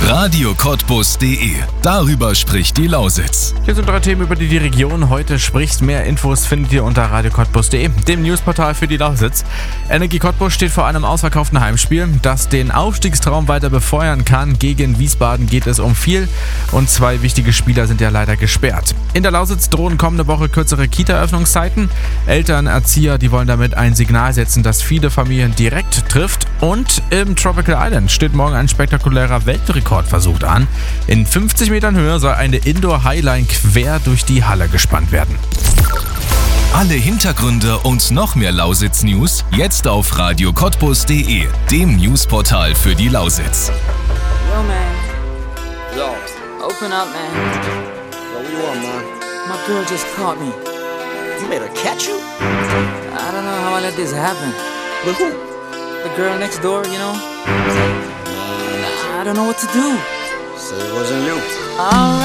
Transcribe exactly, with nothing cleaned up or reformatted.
Radio Cottbus punkt de. Darüber spricht die Lausitz. Hier sind drei Themen, über die die Region heute spricht. Mehr Infos findet ihr unter Radio Cottbus punkt de, dem Newsportal für die Lausitz. Energie Cottbus steht vor einem ausverkauften Heimspiel, das den Aufstiegstraum weiter befeuern kann. Gegen Wiesbaden geht es um viel und zwei wichtige Spieler sind ja leider gesperrt. In der Lausitz drohen kommende Woche kürzere Kita-Öffnungszeiten. Eltern, Erzieher, die wollen damit ein Signal setzen, das viele Familien direkt trifft. Und im Tropical Island steht morgen ein spektakulärer Weltrekordversuch an. In fünfzig Metern Höhe soll eine Indoor-Highline quer durch die Halle gespannt werden. Alle Hintergründe und noch mehr Lausitz-News jetzt auf Radio Cottbus punkt de, dem Newsportal für die Lausitz. Yo, man. Yo. Open up, man. Yo, what you want, man? My girl just caught me. You made her catch you? I don't know how I let this happen. With who? The girl next door, you know? I don't know what to do. So it wasn't you. Alright.